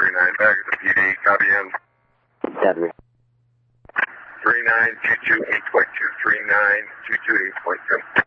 39, back at the PD, copy in. 7. 3922 8.2, 3922 8.2.